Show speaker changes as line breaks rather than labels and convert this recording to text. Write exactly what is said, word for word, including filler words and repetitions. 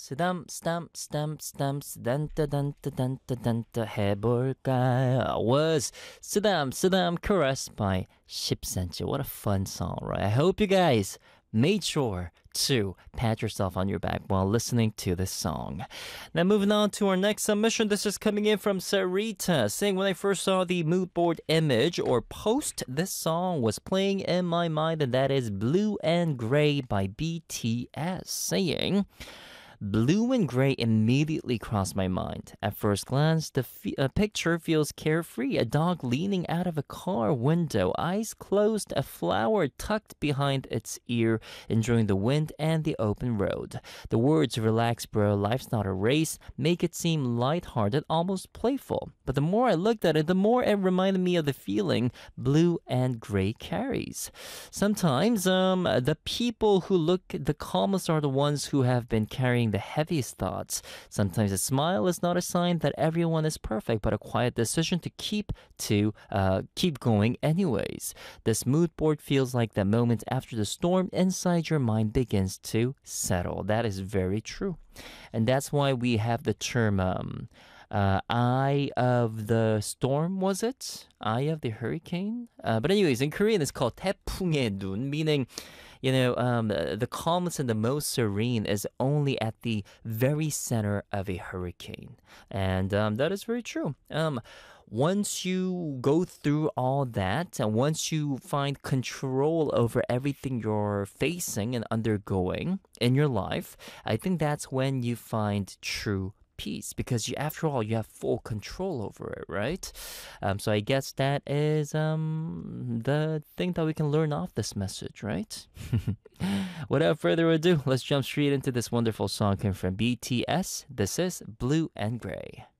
쓰담 쓰담 쓰담 쓰담 쓰단따 단따 단따 단따 해볼까요? Was 쓰담 쓰담 caressed by 십 센치. What a fun song, right? I hope you guys made sure to pat yourself on your back while listening to this song. Now moving on to our next submission. This is coming in from Sarita saying, when I first saw the mood board image or post, this song was playing in my mind, and that is Blue and Gray by B T S. Saying, blue and gray immediately crossed my mind. At first glance, the f- uh, picture feels carefree. A dog leaning out of a car window, eyes closed, a flower tucked behind its ear, enjoying the wind and the open road. The words, relax bro, life's not a race, make it seem lighthearted, almost playful. But the more I looked at it, the more it reminded me of the feeling blue and gray carries. Sometimes um, the people who look the calmest are the ones who have been carrying the heaviest thoughts. Sometimes a smile is not a sign that everyone is perfect, but a quiet decision to keep to uh, keep going anyways. This mood board feels like the moment after the storm inside your mind begins to settle. That is very true. And that's why we have the term um, uh, eye of the storm, was it? Eye of the hurricane? Uh, but anyways, in Korean it's called 태풍의 눈, meaning, you know, um, the calmest and the most serene is only at the very center of a hurricane. And um, that is very true. Um, once you go through all that, and once you find control over everything you're facing and undergoing in your life, I think that's when you find true peace, because you, after all, you have full control over it, right? Um, so I guess that is um, the thing that we can learn off this message, right? Without further ado, let's jump straight into this wonderful song coming from B T S. This is Blue and Gray.